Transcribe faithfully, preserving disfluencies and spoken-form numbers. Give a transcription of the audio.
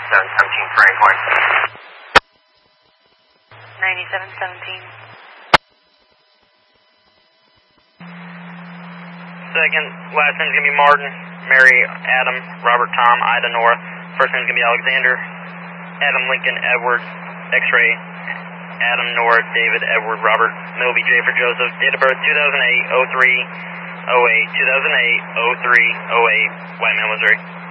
ninety-seven seventeen Frank Point. ninety-seven seventeen. Second, last name's going to be Martin, Mary, Adam, Robert, Tom, Ida, Nora. First name's going to be Alexander, Adam, Lincoln, Edward, X-ray, Adam, Nora, David, Edward, Robert, middle be J for Joseph. Date of birth two thousand eight, oh three, oh eight, two thousand eight, oh three, oh eight, White Man, Missouri.